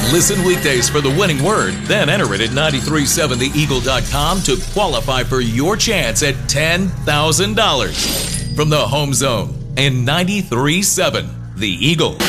Listen weekdays for the winning word, then enter it at 937theeagle.com to qualify for your chance at $10,000. From the Home Zone and 93.7 The Eagle.